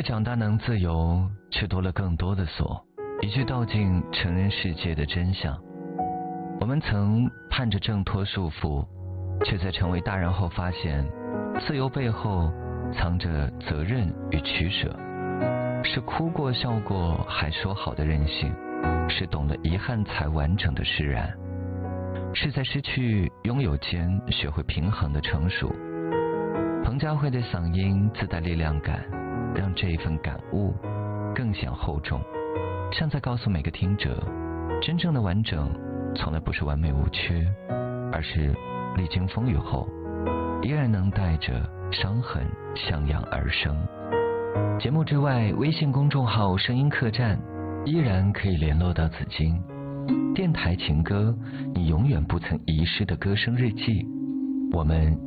为长大能自由，却多了更多的锁，以去道尽成人世界的真相。我们曾盼着挣脱束缚，却在成为大人后发现，自由背后藏着责任与取舍，是哭过笑过还说好的任性，是懂了遗憾才完整的释然，是在失去拥有间学会平衡的成熟。彭佳慧的嗓音自带力量感，让这一份感悟更显厚重，像在告诉每个听者，真正的完整从来不是完美无缺，而是历经风雨后依然能带着伤痕向阳而生。节目之外，微信公众号声音客栈依然可以联络到紫金。电台情歌，你永远不曾遗失的歌声日记，我们